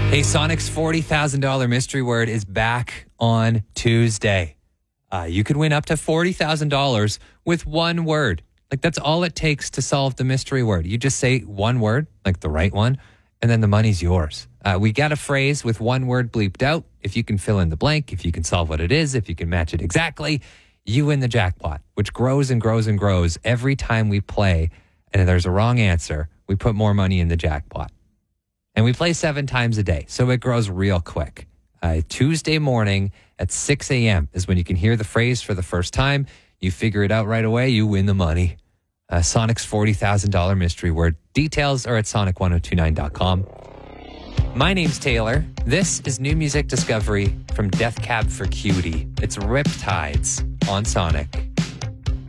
Hey, Sonic's $40,000 mystery word is back on Tuesday. You could win up to $40,000 with one word. Like, that's all it takes to solve the mystery word. You just say one word, like the right one, and then the money's yours. We got a phrase with one word bleeped out. If you can fill in the blank, if you can solve what it is, if you can match it exactly, you win the jackpot, which grows and grows and grows every time we play. And if there's a wrong answer, we put more money in the jackpot. And we play 7 times a day, so it grows real quick. Tuesday morning at 6 a.m. is when you can hear the phrase for the first time. You figure it out right away, you win the money. Sonic's $40,000 mystery word. Details are at sonic1029.com. My name's Taylor. This is new music discovery from Death Cab for Cutie. It's Riptides on Sonic.